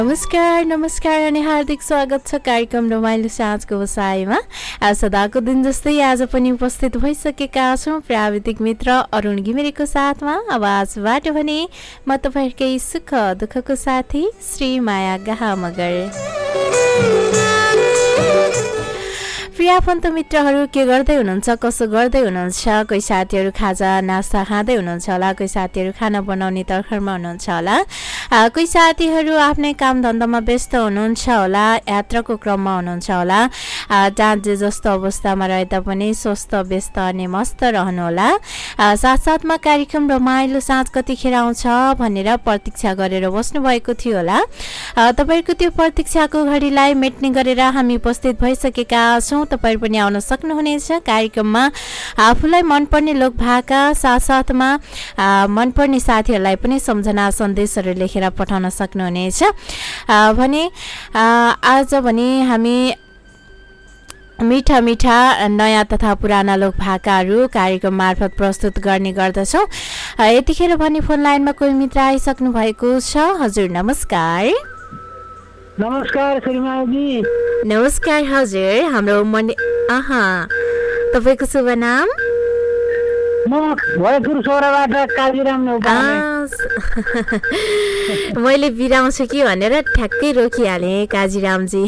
नमस्कार नमस्कार अनि हार्दिक स्वागत छ कार्यक्रम रमाइलो साँझको बसाइमा। सदाको दिन जस्तै आज पनि उपस्थित भइसकेका छौँ प्राविधिक मित्र अरुण घिमिरेको साथमा। आवाजबाट भने म तपाईँकै सुख दुःखको साथी श्री माया गाहा मगर। प्रिय आफन्त मित्रहरू के गर्दै हुनुहुन्छ, कसो गर्दै हुनुहुन्छ? कोही साथीहरू खाजा नास्ता खाँदै हुनुहुन्छ होला, कोही साथीहरू खाना बनाउने तर्खरमा हुनुहुन्छ होला, कोही साथीहरू आफ्नै काम धन्दामा व्यस्त हुनुहुन्छ होला, यात्राको क्रममा हुनुहुन्छ होला। जहाँ जे जस्तो अवस्थामा रहे तापनि स्वस्थ व्यस्त अनि मस्त रहनुहोला। साथसाथमा कार्यक्रम रमाइलो साँझ कतिखेर आउँछ भनेर प्रतीक्षा गरेर बस्नुभएको थियो होला। तपाईँको त्यो प्रतीक्षाको घडीलाई मेट्ने गरेर हामी उपस्थित भइसकेका छौँ। तपाईँ पनि आउन सक्नुहुनेछ कार्यक्रममा। आफूलाई मनपर्ने लोकभाका साथसाथमा मनपर्ने साथीहरूलाई पनि सम्झना सन्देशहरू लेखेर पठाउन सक्नुहुनेछ भने आज भने हामी मिठा मिठा नयाँ तथा पुराना लोकभाकाहरू कार्यक्रम मार्फत प्रस्तुत गर्ने गर्दछौँ। यतिखेर भने फोन लाइनमा कोही मित्र आइसक्नु भएको छ। हजुर नमस्कार। नमस्कार श्रीमाजी। नमस्कार हजुर। हाम्रो मन तपाईँको शुभ नाम? म भयपुर सोराबाट काजीराम मैले बिराउँछु कि भनेर ठ्याक्कै रोकिहालेँ काजीरामजी।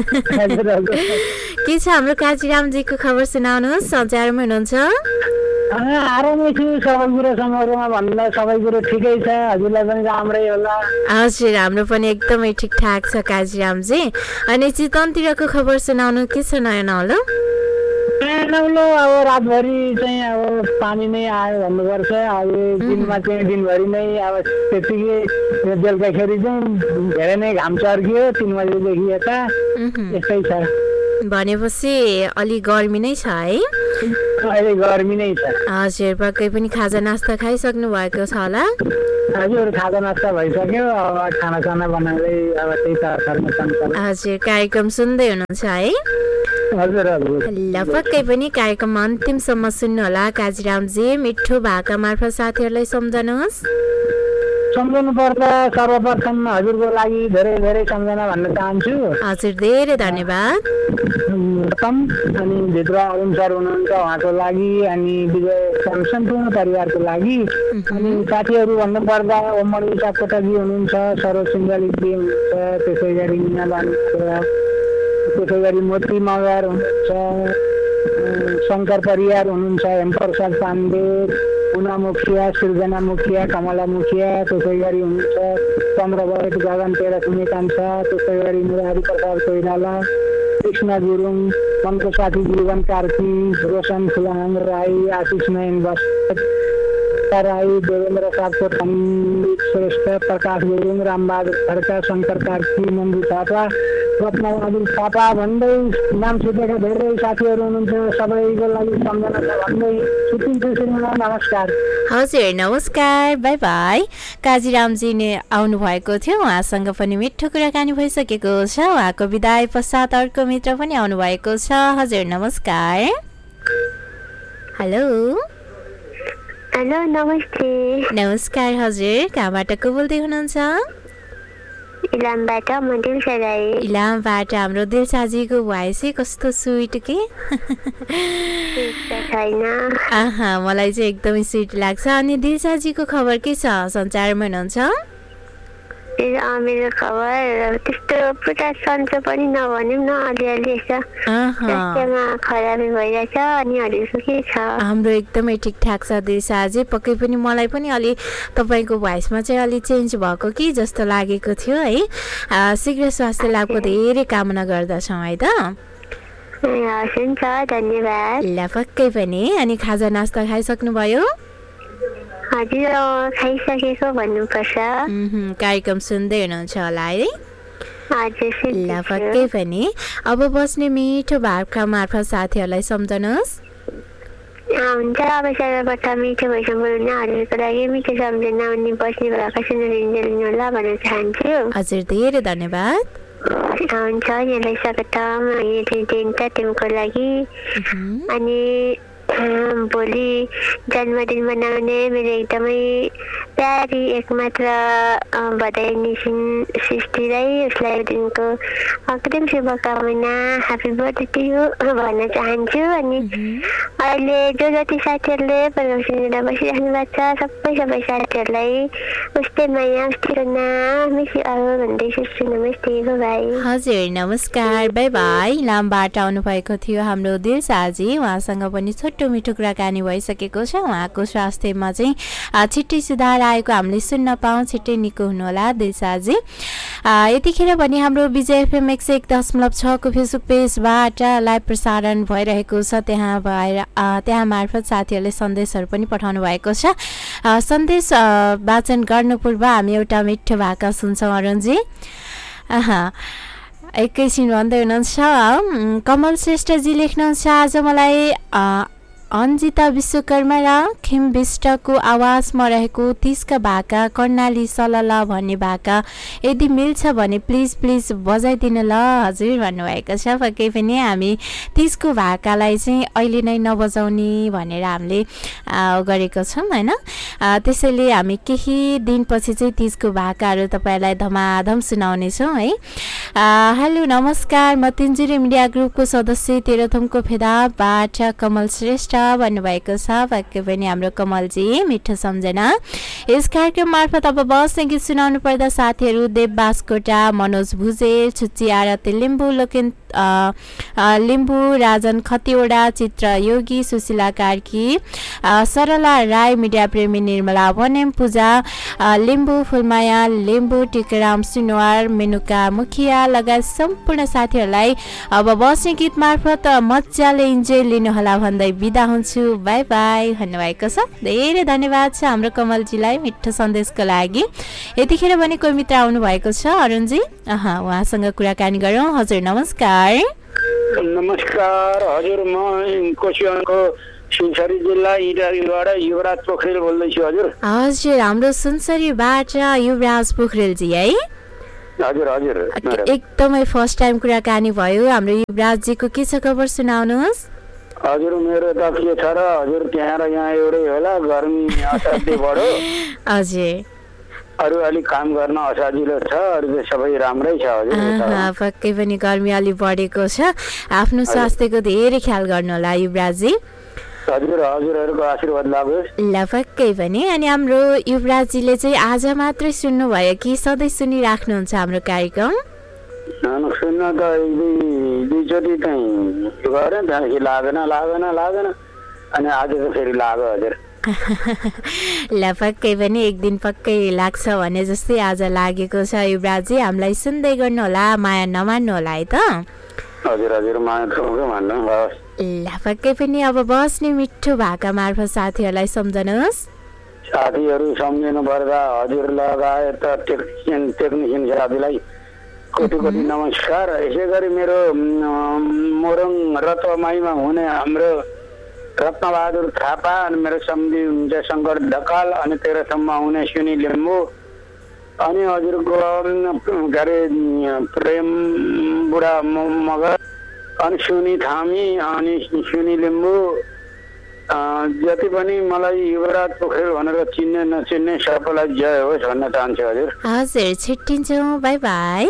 के छ हाम्रो काजीरामजीको खबर सुनाउनुहोस्। सञ्चारमा हुनुहुन्छ? आरामै छु। सबै कुरो समग्रमा भन्दा सबै कुरो ठिकै छ। हजुरलाई पनि राम्रै होला? हजुर हाम्रो पनि एकदमै ठिकठाक छ काजीरामजी। अनि चितवनतिरको खबर सुनाउनु, के छ नयाँ नौलो? नौलो अब रातभरि चाहिँ अब पानी नै आयो भन्नुपर्छ। अब दिनमा चाहिँ दिनभरि नै अब त्यतिकै बेलुकाखेरि चाहिँ धेरै नै घाम चर्कियो 3 बजेदेखि यता यस्तै छ। भनेपछि अलि गर्मी नै छ है? अहिले गर्मी नै छ। हजुर पक्कै पनि खाजा नास्ता खाइसक्नु भएको छ होला? हजुर खाजा नास्ता भइसक्यो। अब खानासाना बनाउँदै अब त्यही त। हजुर कार्यक्रम सुन्दै हुनुहुन्छ है? हजुर हजुर। ल पक्कै पनि कार्यक्रम अन्तिमसम्म सुन्नु होला काजीरामजी। मिठो भाका मार्फत साथीहरूलाई सम्झनुहोस्। सम्झनु पर्दा सर्वप्रथम हजुरको लागि धेरै धेरै सम्झना भन्न चाहन्छु। हजुर धेरै धन्यवाद। अनि भित्र अरुण सर हुनुहुन्छ, उहाँको लागि, अनि विजय सम्पूर्ण परिवारको लागि, अनि साथीहरू भन्नुपर्दा ओमर इसा कोटाजी हुनुहुन्छ, सरोज सिंहलीजी हुनुहुन्छ, त्यसै गरी मिना हुनुहुन्छ, त्यसै गरी मोती मगर हुनुहुन्छ, शङ्कर परियार हुनुहुन्छ, हेमप्रसाद पाण्डे, पुना मुखिया, सृजना मुखिया, कमला मुखिया, त्यसै गरी हुनुहुन्छ चन्द्रभट गगन तेह्रथुमे कान्छा, त्यसै गरी मुरारी प्रसाद कोइराला, कृष्ण गुरुङ, मनको साथी जीवन कार्की, रोशन फुलाङ राई, आशिष नयन बस्नेत राई, देवेन्द्र सापको पण्डित श्रेष्ठ, प्रकाश गुरुङ, रामबहादुर खड्का, शङ्कर कार्की, मन्जु थापा, रत्नबहादुर थापा भन्दै नाम छुटेका धेरै साथीहरू हुनुहुन्छ। सबैको लागि सम्झना छ भन्दै छुट्टिन्छु। श्रीमान नमस्कार। हजुर नमस्कार, बाई बाई। काजीरामजी नै आउनुभएको थियो, उहाँसँग पनि मिठो कुराकानी भइसकेको छ। उहाँको विदाय पश्चात अर्को मित्र पनि आउनुभएको छ। हजुर नमस्कार। हेलो हेलो नमस्ते। नमस्कार हजुर। कहाँबाट को बोल्दै हुनुहुन्छ? इलामबाट म दिलसा राई। इलामबाट हाम्रो दिलसाजीको भोइस कस्तो स्विट के छैन। मलाई चाहिँ एकदमै स्विट लाग्छ। अनि दिलसाजीको खबर के छ? सञ्चारमा हुनुहुन्छ? मेरो खबर त्यस्तो पुरा सन्चो पनि नभनौँ न, अलिअलि स्वास्थ्यमा खराबी भइरहेछ। अनि अरूको के छ? हाम्रो एकदमै ठिकठाक छ दिलसाजी। पक्कै पनि मलाई पनि अलि तपाईँको भोइसमा चाहिँ अलि चेन्ज भएको कि जस्तो लागेको थियो है। शीघ्र स्वास्थ्य लाभको धेरै कामना गर्दछौँ है त। हुन्छ धन्यवाद। ल पक्कै पनि। अनि खाजा नास्ता खाइसक्नुभयो? हजुर खाइसकेको भन्नुपर्छ। कार्यक्रम सुन्दै हुनुहुन्छ होला है? हजुर ल पक्कै पनि। अब बस्ने मिठो भाका मार्फत साथीहरूलाई सम्झनुहोस्। हुन्छ अब सर्वप्रथम मिठो भइसक्नु बोल्ने हजुरको लागि मिठो सम्झना अनि बस्ने भाका सुनिदिनु होला भन्न चाहन्छु। हजुर धेरै धन्यवाद। हुन्छ यहाँलाई स्वागतम टिमको लागि। अनि भोलि जन्मदिन मनाउने मेरो एकदमै प्यारी एकमात्र बधाई सृष्टिलाई उसलाई दिनको अग्रिम शुभकामना ह्यापी बर्थडे भन्न चाहन्छु। अनि अहिले जो जति साथीहरूले प्रोग्राम सुनेर बसिराख्नु भएको छ सबै साथीहरूलाई उस्तै माया उस्तै रुना मिस यु अल भन्दैछु। नमस्ते बाई। हजुर नमस्कार बाई बाई। लामबाट आउनुभएको थियो हाम्रो दिलसाजी, उहाँसँग पनि छोटो मिठो कुराकानी भइसकेको छ। उहाँको स्वास्थ्यमा चाहिँ छिट्टै सुधार आएको हामीले सुन्न पाऊँ, छिट्टै निको हुनुहोला दिलसाजी। यतिखेर पनि हाम्रो विजय एफएम 101.6 को फेसबुक पेजबाट लाइभ प्रसारण भइरहेको छ। त्यहाँ मार्फत साथीहरूले सन्देशहरू पनि पठाउनु भएको छ। सन्देश वाचन गर्नु पूर्व हामी एउटा मिठो भाका सुन्छौँ अरुणजी। एकैछिन भन्दै हुनुहुन्छ। कमल श्रेष्ठजी लेख्नुहुन्छ आज मलाई अन्जिता विश्वकर्मा र खिम विष्टको आवाजमा रहेको 30 का भाका कर्णाली सलला भन्ने भाका यदि मिल्छ भने प्लिज प्लिज बजाइदिनु ल हजुर भन्नुभएको छ। पक्कै पनि हामी 30 को भाकालाई चाहिँ अहिले नै नबजाउने भनेर हामीले गरेको छौँ होइन। त्यसैले हामी केही दिनपछि चाहिँ 30 को भाकाहरू तपाईँलाई धमाधम सुनाउनेछौँ है। हेलो नमस्कार, म तिनजुरे मिडिया ग्रुपको सदस्य तेह्रथुमको फेदाबाट कमल श्रेष्ठ भन्नुभएको छ। पक्कै पनि हाम्रो कमलजी मिठो सम्झना। यस कार्यक्रम मार्फत अब बस्ने गीत सुनाउनु पर्दा साथीहरू देव बास्कोटा, मनोज भुजेल, छुच्ची आरती लिम्बू, लिम्बू, राजन खतिवडा, चित्र योगी, सुशीला कार्की, सरला राई, मिडिया प्रेमी निर्मला बनेम, पूजा लिम्बू, फुलमाया लिम्बू, टिकाराम सुनवार, मेनुका मुखिया लगायत सम्पूर्ण साथीहरूलाई अब बस्ने गीत मार्फत मजाले इन्जोय लिनुहोला भन्दै बिदा हुन्छु। बाई बाई भन्नुभएको छ। धेरै धन्यवाद छ हाम्रो कमलजीलाई मिठो सन्देशको लागि। यतिखेर पनि कोही मित्र आउनु भएको छ अरुणजी, उहाँसँग कुराकानी गरौँ। हजुर नमस्कार। नमस्कार हजुर, म कोसियाङको सुनसरी जिल्ला इटारीबाट युवराज पोखरेल बोल्दैछु हजुर। हजुर हाम्रो सुनसरीबाट युवराज पोखरेलजी है। हजुर हजुर एकदमै फर्स्ट टाइम कुराकानी भयो। हाम्रो युवराजजीको के छ खबर सुनाउनुहोस्। हजुर मेरो त के छ र हजुर, त्यहाँ र यहाँ एउटै होला, गर्मी असाध्यै बढो। हजुर अरू अलिक काम गर्न असजिलो छ, अरू चाहिँ सबै राम्रै छ हजुर। पक्कै पनि गर्मी अलि बढेको छ। आफ्नो स्वास्थ्यको धेरै ख्याल गर्नु होला युवराजजी। हजुर हजुरहरूको आशीर्वाद लागोस्। ल पक्कै पनि। अनि हाम्रो युवराजजीले चाहिँ आज मात्रै सुन्नुभयो कि सधैँ सुनिराख्नुहुन्छ हाम्रो कार्यक्रम? सुन्न त दुईचोटि चाहिँ गरेँ, त्यहाँदेखि लागेन अनि आज त फेरि लाग्यो हजुर। ल पक्कै पनि एक दिन पक्कै लाग्छ भने जस्तै आज लागेको छ युवराजजी। हामीलाई सुन्दै गर्नु होला, माया नमान्नु होला है त। हजुर हजुर माया भन्नु। ल पक्कै पनि अब बस्ने मिठो भाका मार्फत साथीहरूलाई सम्झनुहोस्। साथीहरू सम्झिनु पर्दा हजुर लगायत टेक्निसियन साथीलाई कोटि कोटि नमस्कार। यसै गरी मेरो मोरङ रत्नमाईमा हुने हाम्रो रत्नबहादुर थापा अनि मेरो सम्झी जयशङ्कर ढकाल अनि तेह्रथुममा हुने सुनी लिम्बू अनि हजुरको के अरे प्रेम बुढा मगर अनि सुनी थामी अनि सुनी लिम्बू, जति पनि मलाई युवराज पोखरेल भनेर चिन्ने नचिन्ने सबैलाई जय होस् भन्न चाहन्छु हजुर। हजुर छुट्टिन्छौँ, बाई बाई।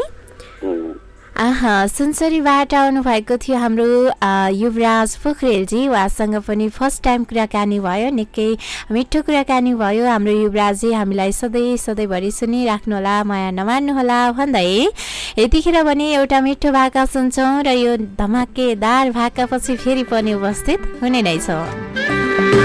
सुनसरीबाट आउनुभएको थियो हाम्रो युवराज पोखरेलजी। उहाँसँग पनि फर्स्ट टाइम कुराकानी भयो, निकै मिठो कुराकानी भयो। हाम्रो युवराजजी हामीलाई सधैँ सधैँभरि सुनिराख्नुहोला, माया नमान्नुहोला भन्दै यतिखेर पनि एउटा मिठो भाका सुन्छौँ र यो धमाकेदार भाका पछि फेरि पनि उपस्थित हुने नै छौँ।